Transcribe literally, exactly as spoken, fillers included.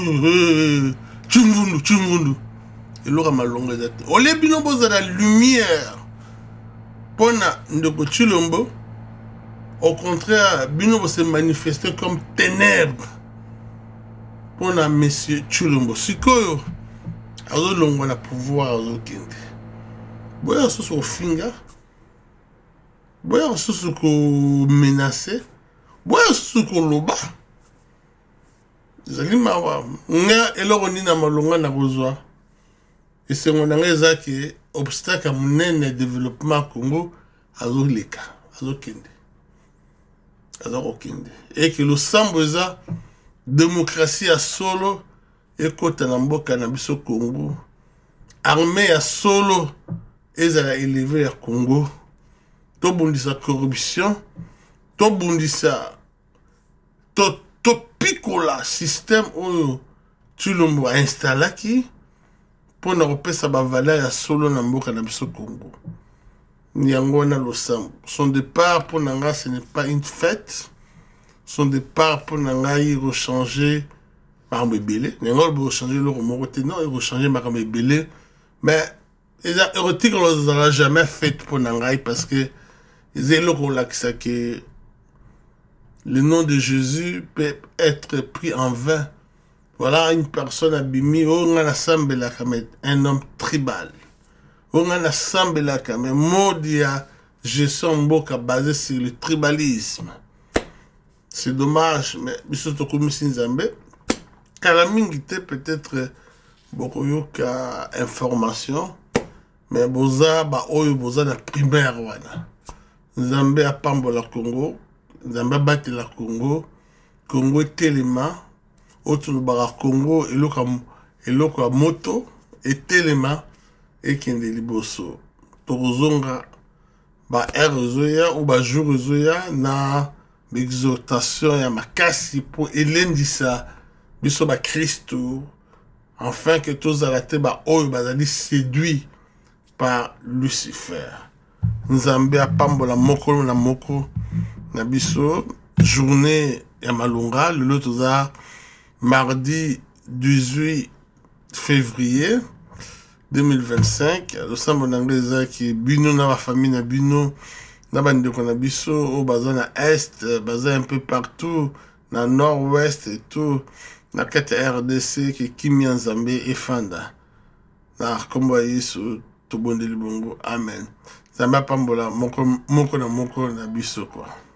Chungundu, chungundu. Et l'ora malonga zate. Ole bino boza la lumière. Pona ndoko Chilombo. Au contraire, bino se manifester comme ténèbres. Pona monsieur Chilombo. Sikoyo. Azo longo na pouvoir azo kende. Boya soso au finga. Boya soso ko menacer. Boya soso ko loba. Zali mawa. Nga eloko ni na malonga na kozwa. Et c'est mon anglaise qui obstacle à mon développement Congo azo leka, azo kende. Azo kende. Et que le samboza démocratie à solo et kota na mboka na biso Congo. Armée à solo ezala élevé à Congo. To bundisa corruption, to bundisa to to pikola système oyo Chilombo a installé qui pour ne repasser sa valeur à solo na mboka na biso Congo. Nyango na losambo. Son départ pour Nanga, ce n'est pas une fête. Son départ pour Nanga, il rechanger Marambe Belé. Nyango il rechanger le remorote. Non, il rechanger Marambe Belé. Mais il a érotique, on ne l'a jamais fait pour Nanga parce que ils ont le rôle que le nom de Jésus peut être pris en vain. Voilà une personne abîmée, on a assemblé un homme tribal. On a assemblé un modia gestion boka basé sur le tribalisme. C'est dommage, mais surtout comme Sinzambe, Kalamingite peut-être beaucoup yoka information, mais boza ba oyo boza na primaire wana. Nzambe a pambola Congo, Nzambe bate la Congo, Congo telema. Autre le Congo et l'autre moto et téléma et kende liboso tozonga ba erzoya ou ba jour zoya na l'exhortation ya makasi pour elendisa biso ba Christo afin que tous alate ba oyo bazali séduit par Lucifer. Nzambe a pambola moko na moko na biso journée ya malunga le lotoza mardi dix-huit février deux mille vingt-cinq, le sambo n'anglais qui bino na la famille na bino na bande ko na biso au bazin na est, bazin un peu partout na nord-ouest et tout na kete R D C qui kimi Nzambe et fanda na kombo yesu to bondeli bongo amen. Nzambe pambola moko moko na moko na biso quoi.